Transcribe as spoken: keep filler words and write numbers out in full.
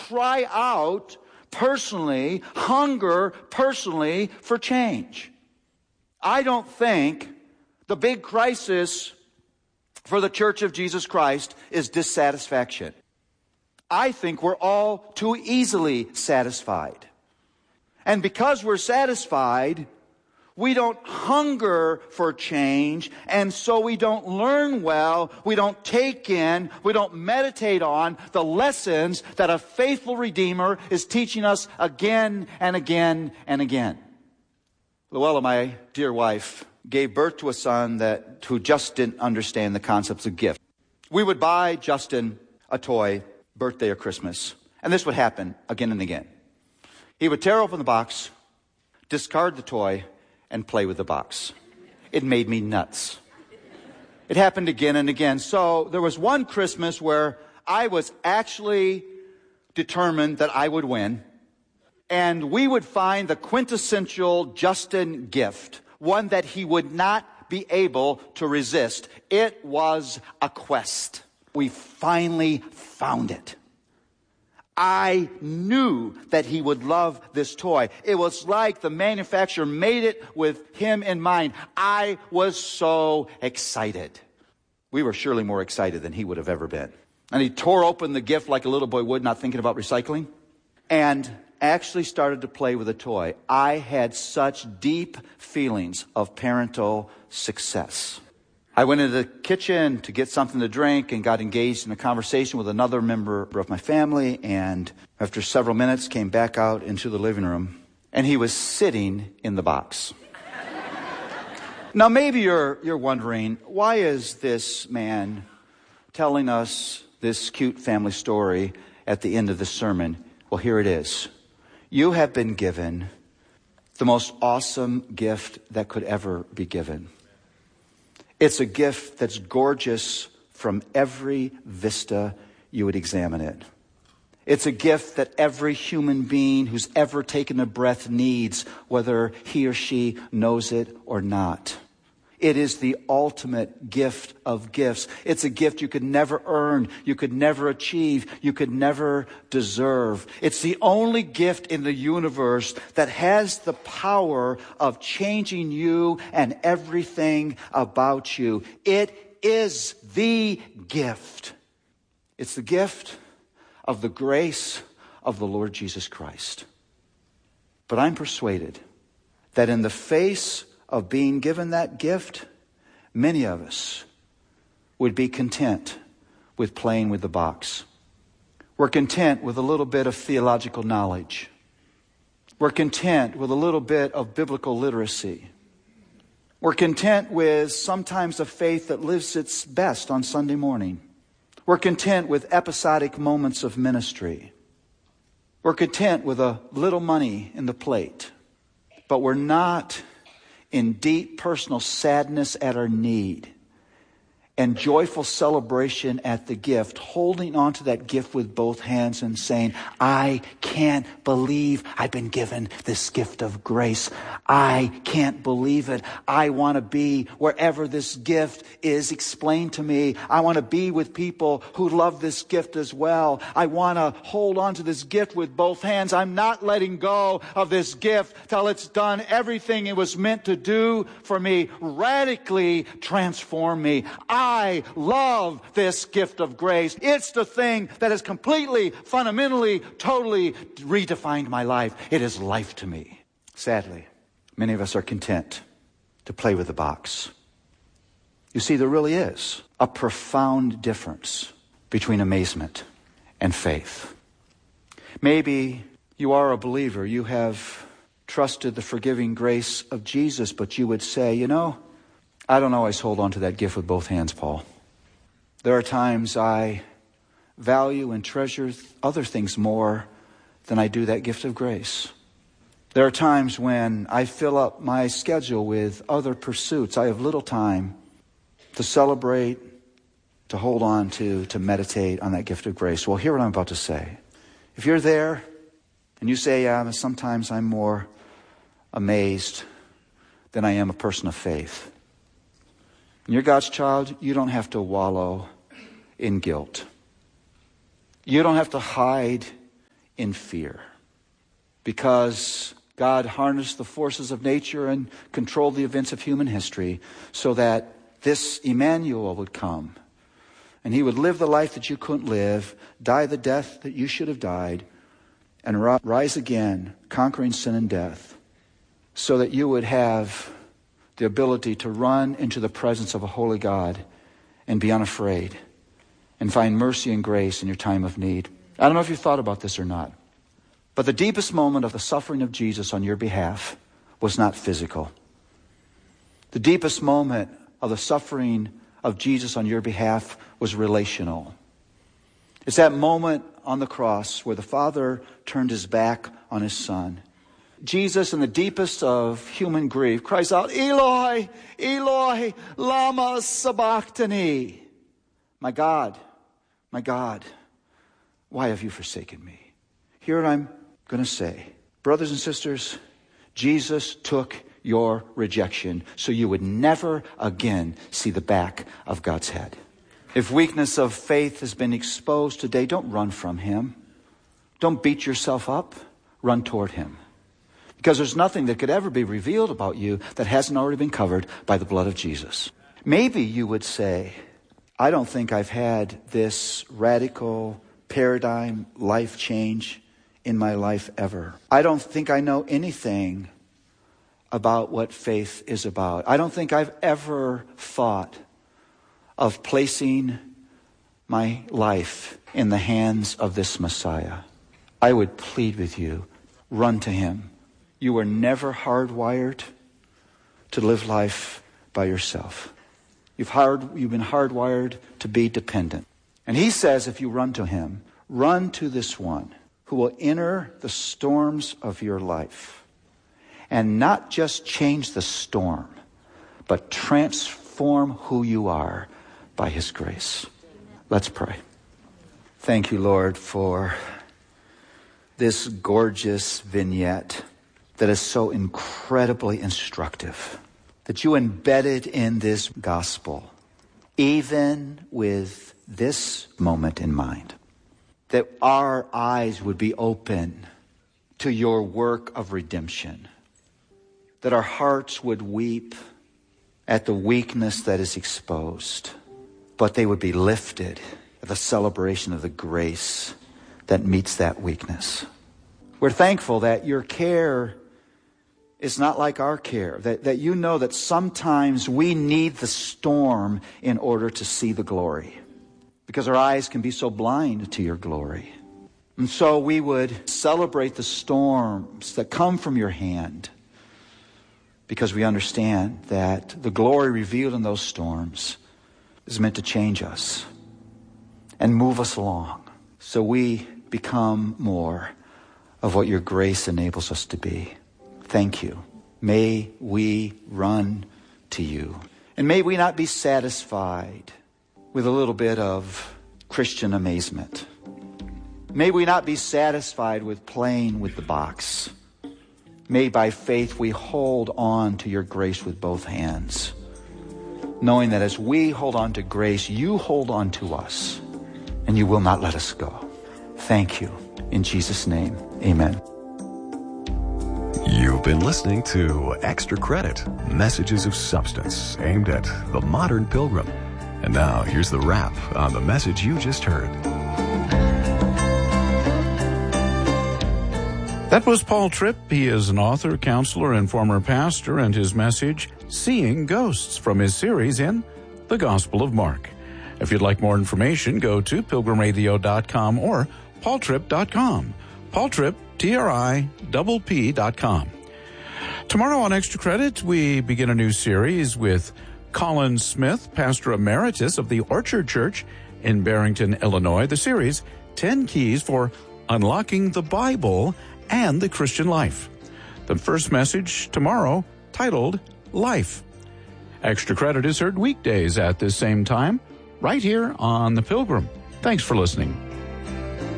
cry out personally, hunger personally for change. I don't think the big crisis for the Church of Jesus Christ is dissatisfaction. I think we're all too easily satisfied. And because we're satisfied, we don't hunger for change, and so we don't learn well, we don't take in, we don't meditate on the lessons that a faithful Redeemer is teaching us again and again and again. Luella, my dear wife, gave birth to a son that who just didn't understand the concepts of gift. We would buy Justin a toy, birthday or Christmas, and this would happen again and again. He would tear open the box, discard the toy, and play with the box. It made me nuts. It happened again and again. So there was one Christmas where I was actually determined that I would win, and we would find the quintessential Justin gift, one that he would not be able to resist. It was a quest. We finally found it. I knew that he would love this toy. It was like the manufacturer made it with him in mind. I was so excited. We were surely more excited than he would have ever been. And he tore open the gift like a little boy would, not thinking about recycling, and actually started to play with the toy. I had such deep feelings of parental success. I went into the kitchen to get something to drink and got engaged in a conversation with another member of my family, and after several minutes came back out into the living room, and he was sitting in the box. Now maybe you're you're wondering, why is this man telling us this cute family story at the end of the sermon? Well, here it is. You have been given the most awesome gift that could ever be given. It's a gift that's gorgeous from every vista you would examine it. It's a gift that every human being who's ever taken a breath needs, whether he or she knows it or not. It is the ultimate gift of gifts. It's a gift you could never earn, you could never achieve, you could never deserve. It's the only gift in the universe that has the power of changing you and everything about you. It is the gift. It's the gift of the grace of the Lord Jesus Christ. But I'm persuaded that in the face of being given that gift, many of us would be content with playing with the box. We're content with a little bit of theological knowledge. We're content with a little bit of biblical literacy. We're content with sometimes a faith that lives its best on Sunday morning. We're content with episodic moments of ministry. We're content with a little money in the plate. But we're not in deep personal sadness at our need and joyful celebration at the gift, holding on to that gift with both hands and saying, I can't believe I've been given this gift of grace. I can't believe it. I want to be wherever this gift is explained to me. I want to be with people who love this gift as well. I want to hold on to this gift with both hands. I'm not letting go of this gift till it's done everything it was meant to do for me, radically transform me. I love this gift of grace. It's the thing that has completely, fundamentally, totally redefined my life. It is life to me. Sadly, many of us are content to play with the box. You see, there really is a profound difference between amazement and faith. Maybe you are a believer. You have trusted the forgiving grace of Jesus, but you would say, you know, I don't always hold on to that gift with both hands, Paul. There are times I value and treasure other things more than I do that gift of grace. There are times when I fill up my schedule with other pursuits. I have little time to celebrate, to hold on to, to meditate on that gift of grace. Well, hear what I'm about to say. If you're there and you say, yeah, sometimes I'm more amazed than I am a person of faith. And you're God's child, you don't have to wallow in guilt. You don't have to hide in fear. Because God harnessed the forces of nature and controlled the events of human history so that this Emmanuel would come. And he would live the life that you couldn't live, die the death that you should have died, and rise again, conquering sin and death, so that you would have the ability to run into the presence of a holy God and be unafraid and find mercy and grace in your time of need. I don't know if you've thought about this or not, but the deepest moment of the suffering of Jesus on your behalf was not physical. The deepest moment of the suffering of Jesus on your behalf was relational. It's that moment on the cross where the Father turned his back on his Son. Jesus, in the deepest of human grief, cries out, Eloi, Eloi, lama sabachthani. My God, my God, why have you forsaken me? Here I'm going to say, brothers and sisters, Jesus took your rejection so you would never again see the back of God's head. If weakness of faith has been exposed today, don't run from him. Don't beat yourself up. Run toward him. Because there's nothing that could ever be revealed about you that hasn't already been covered by the blood of Jesus. Maybe you would say, I don't think I've had this radical paradigm life change in my life ever. I don't think I know anything about what faith is about. I don't think I've ever thought of placing my life in the hands of this Messiah. I would plead with you, run to him. You were never hardwired to live life by yourself. You've, hard, you've been hardwired to be dependent. And he says, if you run to him, run to this one who will enter the storms of your life and not just change the storm, but transform who you are by his grace. Let's pray. Thank you, Lord, for this gorgeous vignette that is so incredibly instructive, that you embedded in this gospel, even with this moment in mind, that our eyes would be open to your work of redemption, that our hearts would weep at the weakness that is exposed, but they would be lifted at the celebration of the grace that meets that weakness. We're thankful that your care is not like our care, that, that you know that sometimes we need the storm in order to see the glory, because our eyes can be so blind to your glory. And so we would celebrate the storms that come from your hand, because we understand that the glory revealed in those storms is meant to change us and move us along so we become more of what your grace enables us to be. Thank you. May we run to you. And may we not be satisfied with a little bit of Christian amazement. May we not be satisfied with playing with the box. May by faith we hold on to your grace with both hands, knowing that as we hold on to grace, you hold on to us, and you will not let us go. Thank you. In Jesus' name, amen. You've been listening to Extra Credit, Messages of Substance, aimed at the modern pilgrim. And now, here's the wrap on the message you just heard. That was Paul Tripp. He is an author, counselor, and former pastor, and his message, Seeing Ghosts, from his series in The Gospel of Mark. If you'd like more information, go to pilgrim radio dot com or paul tripp dot com. Paul Tripp, T R I P P dot com. Tomorrow on Extra Credit, we begin a new series with Colin Smith, pastor emeritus of the Orchard Church in Barrington, Illinois. The series, ten Keys for Unlocking the Bible and the Christian Life. The first message tomorrow, titled Life. Extra Credit is heard weekdays at this same time, right here on The Pilgrim. Thanks for listening.